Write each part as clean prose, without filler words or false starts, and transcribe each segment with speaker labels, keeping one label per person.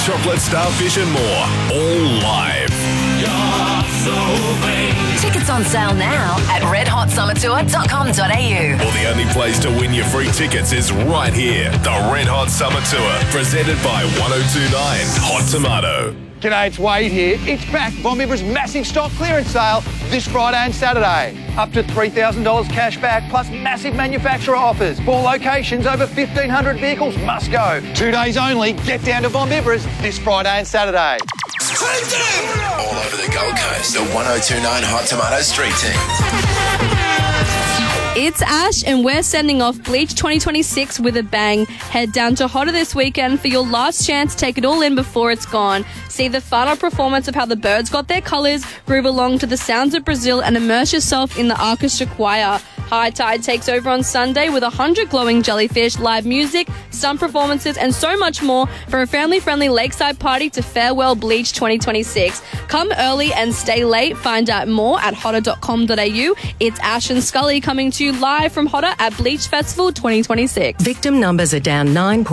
Speaker 1: chocolate starfish and more. All live.
Speaker 2: Tickets on sale now at redhotsummertour.com.au.
Speaker 1: Well, the only place to win your free tickets is right here. The Red Hot Summer Tour, presented by 1029 Hot Tomato.
Speaker 3: G'day, it's Wade here. It's back. Von Bibber's massive stock clearance sale this Friday and Saturday. Up to $3,000 cash back plus massive manufacturer offers. 4 locations, over 1,500 vehicles must go. 2 days only. Get down to Von Bibber's this Friday and Saturday.
Speaker 4: All over the Gold Coast, the 1029 Hot Tomato Street Team.
Speaker 5: It's Ash, and we're sending off Bleach 2026 with a bang. Head down to Hotter this weekend for your last chance to take it all in before it's gone. See the final performance of how the birds got their colours, groove along to the sounds of Brazil, and immerse yourself in the orchestra choir. High Tide takes over on Sunday with 100 glowing jellyfish, live music, stunt performances, and so much more for a family-friendly lakeside party to farewell Bleach 2026. Come early and stay late. Find out more at hotter.com.au. It's Ash and Scully coming to you live from Hotter at Bleach Festival 2026.
Speaker 6: Victim numbers are down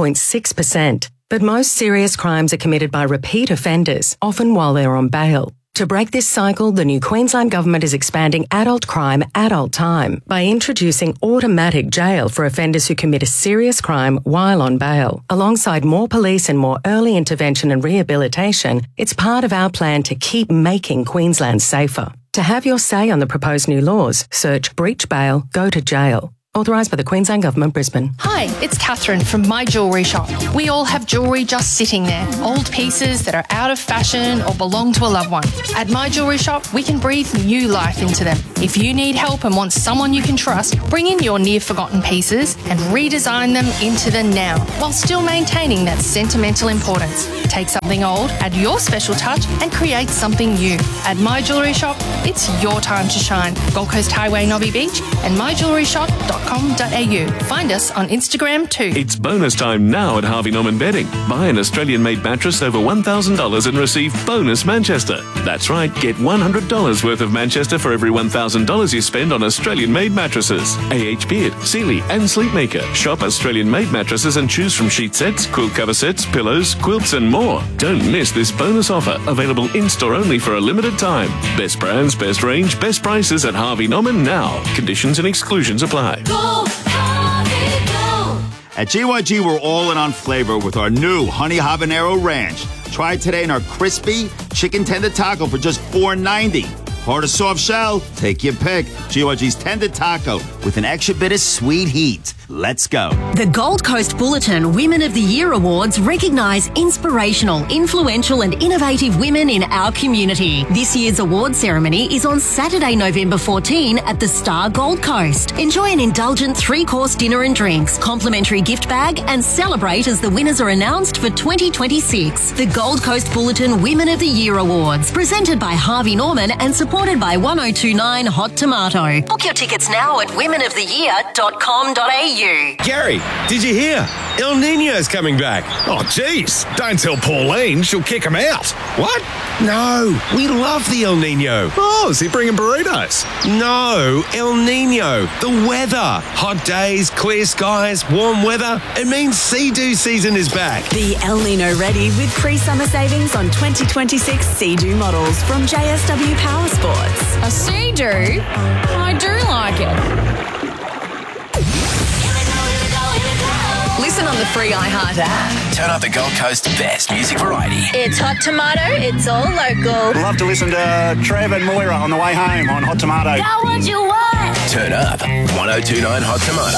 Speaker 6: 9.6%, but most serious crimes are committed by repeat offenders, often while they're on bail. To break this cycle, the new Queensland Government is expanding adult crime, adult time by introducing automatic jail for offenders who commit a serious crime while on bail. Alongside more police and more early intervention and rehabilitation, it's part of our plan to keep making Queensland safer. To have your say on the proposed new laws, search breach bail, go to jail. Authorised by the Queensland Government, Brisbane.
Speaker 7: Hi, it's Catherine from My Jewellery Shop. We all have jewellery just sitting there, old pieces that are out of fashion or belong to a loved one. At My Jewellery Shop, we can breathe new life into them. If you need help and want someone you can trust, bring in your near-forgotten pieces and redesign them into the now, while still maintaining that sentimental importance. Take something old, add your special touch, and create something new. At My Jewellery Shop, it's your time to shine. Gold Coast Highway, Nobby Beach, and myjewelleryshop.com.au. Find us on Instagram too.
Speaker 8: It's bonus time now at Harvey Norman Bedding. Buy an Australian-made mattress over $1,000 and receive bonus Manchester. That's right, get $100 worth of Manchester for every $1,000 you spend on Australian-made mattresses. AH Beard, Sealy and Sleepmaker. Shop Australian-made mattresses and choose from sheet sets, quilt cover sets, pillows, quilts and more. Don't miss this bonus offer, available in-store only for a limited time. Best brands, best range, best prices at Harvey Norman now. Conditions and exclusions apply.
Speaker 9: At GYG, we're all in on flavor with our new Honey Habanero Ranch. Try it today in our crispy chicken tender taco for just $4.90. Hard or soft shell, take your pick. GYG's tender taco with an extra bit of sweet heat. Let's go.
Speaker 2: The Gold Coast Bulletin Women of the Year Awards recognise inspirational, influential and innovative women in our community. This year's award ceremony is on Saturday, November 14 at the Star Gold Coast. Enjoy an indulgent 3-course dinner and drinks, complimentary gift bag and celebrate as the winners are announced for 2026. The Gold Coast Bulletin Women of the Year Awards, presented by Harvey Norman and supported by 1029 Hot Tomato. Book your tickets now at womenoftheyear.com.au.
Speaker 10: Gary, did you hear? El Nino's coming back.
Speaker 1: Oh, jeez. Don't tell Pauline. She'll kick him out.
Speaker 10: What? No, we love the El Nino.
Speaker 1: Oh, is he bringing burritos?
Speaker 10: No, El Nino. The weather. Hot days, clear skies, warm weather. It means Sea-Doo season is back.
Speaker 11: Be El Nino ready with pre-summer savings on 2026 Sea-Doo models from JSW Power Sports.
Speaker 5: A Sea-Doo? I do like it.
Speaker 2: Listen on the free iHeart app.
Speaker 4: Turn up the Gold Coast's best music variety.
Speaker 5: It's Hot Tomato, it's all local.
Speaker 12: Love to listen to Trev and Moira on the way home on Hot Tomato.
Speaker 4: Turn up 1029 Hot Tomato.